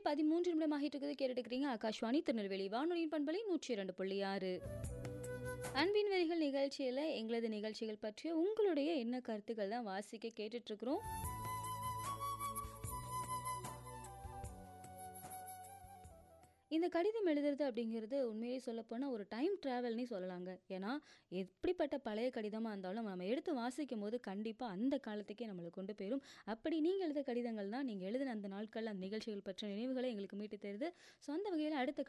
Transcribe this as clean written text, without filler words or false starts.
13 நிமிடமாகிட்டு இருக்குது. கேட்டுட்டு இருக்கிறீங்க ஆகாஷ்வாணி திருநெல்வேலி வானொலியின் பண்பலை 102.6. அன்பின் வரிகள் நிகழ்ச்சியில் எங்களது நிகழ்ச்சிகள் பற்றிய உங்களுடைய என்ன கருத்துக்கள் தான் வாசிக்க கேட்டுட்டு இருக்கிறோம். இந்த கடிதம் எழுதுறது அப்படிங்கிறது உண்மையிலே சொல்லப்போனால் ஒரு டைம் ட்ராவல்னே சொல்லலாங்க. ஏன்னா எப்படிப்பட்ட பழைய கடிதமாக இருந்தாலும் நம்ம எடுத்து வாசிக்கும் போது கண்டிப்பாக அந்த காலத்துக்கே நம்மளை கொண்டு போயிடும். அப்படி நீங்கள் எழுத கடிதங்கள் தான் நீங்கள் எழுதின அந்த நாட்கள் அந்த நிகழ்ச்சிகள் பற்றிய நினைவுகளை எங்களுக்கு மீட்டு தருது. ஸோ அந்த வகையில் அடுத்த